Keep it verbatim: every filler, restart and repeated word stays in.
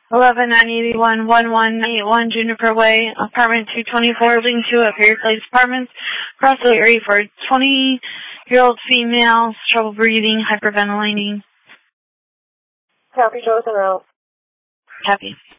eleven nine eighty-one one one eight one Juniper Way, apartment two twenty-four, Link two at Perry Place Apartments, Crossway area for twenty-year-old female, trouble breathing, hyperventilating. Copy, Jonathan out. Copy.